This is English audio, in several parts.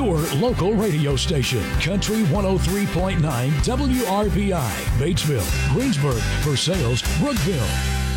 your local radio station. Country 103.9 WRBI, Batesville, Greensburg, Versailles, Brookville.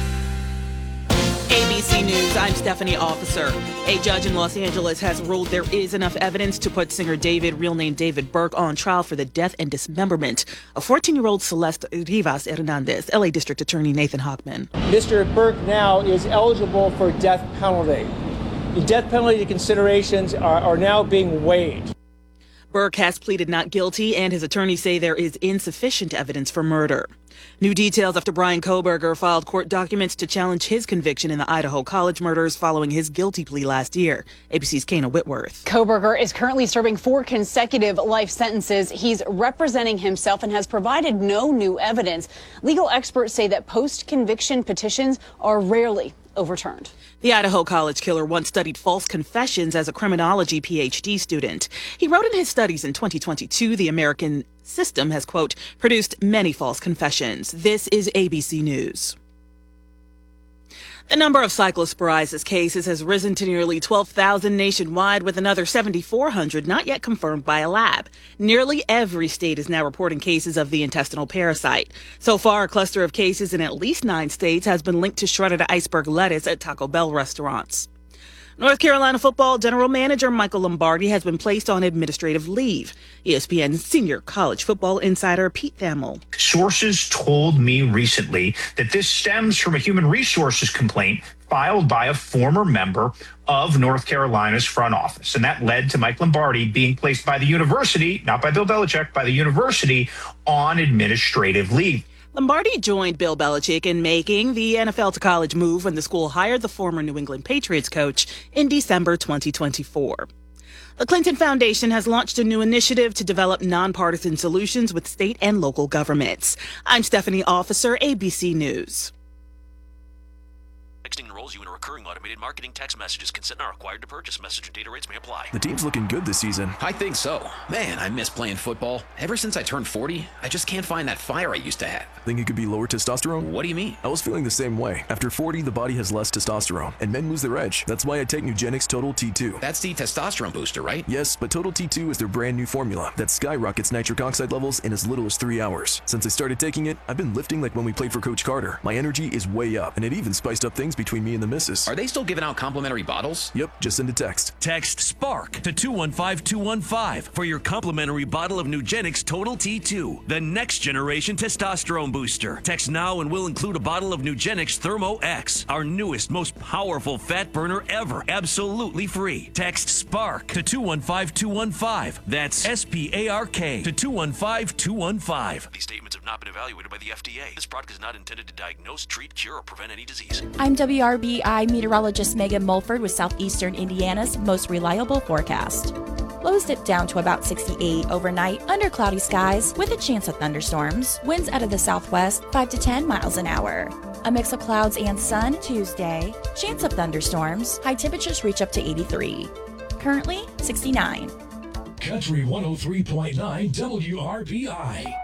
ABC News, I'm Stephanie Officer. A judge in Los Angeles has ruled there is enough evidence to put singer David, real name David Burke, on trial for the death and dismemberment of 14-year-old Celeste Rivas Hernandez. LA District Attorney Nathan Hochman. Mr. Burke now is eligible for death penalty. The death penalty considerations are now being weighed. Burke has pleaded not guilty, and his attorneys say there is insufficient evidence for murder. New details after Bryan Kohberger filed court documents to challenge his conviction in the Idaho College murders following his guilty plea last year. ABC's Kana Whitworth. Kohberger is currently serving 4 consecutive life sentences. He's representing himself and has provided no new evidence. Legal experts say that post-conviction petitions are rarely overturned. The Idaho College killer once studied false confessions as a criminology PhD student. He wrote in his studies in 2022, the American system has, quote, produced many false confessions. This is ABC News. The number of cyclosporiasis cases has risen to nearly 12,000 nationwide, with another 7,400 not yet confirmed by a lab. Nearly every state is now reporting cases of the intestinal parasite. So far, a cluster of cases in at least 9 states has been linked to shredded iceberg lettuce at Taco Bell restaurants. North Carolina football general manager Michael Lombardi has been placed on administrative leave. ESPN's senior college football insider Pete Thamel. Sources told me recently that this stems from a human resources complaint filed by a former member of North Carolina's front office. And that led to Mike Lombardi being placed by the university, not by Bill Belichick, by the university on administrative leave. Lombardi joined Bill Belichick in making the NFL to college move when the school hired the former New England Patriots coach in December 2024. The Clinton Foundation has launched a new initiative to develop nonpartisan solutions with state and local governments. I'm Stephanie Officer, ABC News. Texting enrolls you in a recurring automated marketing text messages. Consent not required to purchase. Message and data rates may apply. The team's looking good this season. I think so. Man, I miss playing football. Ever since I turned 40, I just can't find that fire I used to have. Think it could be lower testosterone? What do you mean? I was feeling the same way. After 40, the body has less testosterone, and men lose their edge. That's why I take Nugenix Total T2. That's the testosterone booster, right? Yes, but Total T2 is their brand new formula that skyrockets nitric oxide levels in as little as 3 hours. Since I started taking it, I've been lifting like when we played for Coach Carter. My energy is way up, and it even spiced up things between me and the missus. Are they still giving out complimentary bottles? Yep, just send a text. Text SPARK to 215215 for your complimentary bottle of Nugenix Total T2, the next generation testosterone booster. Text now and we'll include a bottle of Nugenix Thermo X, our newest, most powerful fat burner ever, absolutely free. Text SPARK to 215215. That's SPARK to 215215. These statements have not been evaluated by the FDA. This product is not intended to diagnose, treat, cure, or prevent any disease. I'm WRBI meteorologist Megan Mulford with Southeastern Indiana's most reliable forecast. Lows dip down to about 68 overnight under cloudy skies with a chance of thunderstorms. Winds out of the southwest 5 to 10 miles an hour. A mix of clouds and sun Tuesday. Chance of thunderstorms. High temperatures reach up to 83. Currently 69. Country 103.9 WRBI.